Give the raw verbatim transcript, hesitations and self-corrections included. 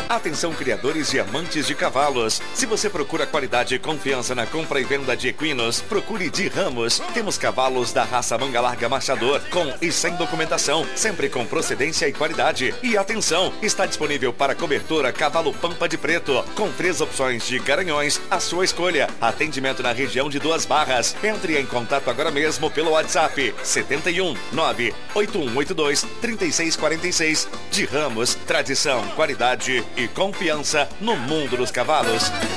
Atenção, criadores e amantes de cavalos. Se você procura qualidade e confiança na compra e venda de equinos, procure de Ramos. Temos cavalos da raça manga larga marchador, com e sem documentação, sempre com procedência e qualidade. E atenção, está disponível para cobertura cavalo pampa de preto, com três opções de garanhões, à sua escolha. Atendimento na região de Duas Barras. Entre em contato agora mesmo pelo WhatsApp setenta e um, nove oito um oito dois, três seis quatro seis. De Ramos, tradição, qualidade e confiança no mundo dos cavalos.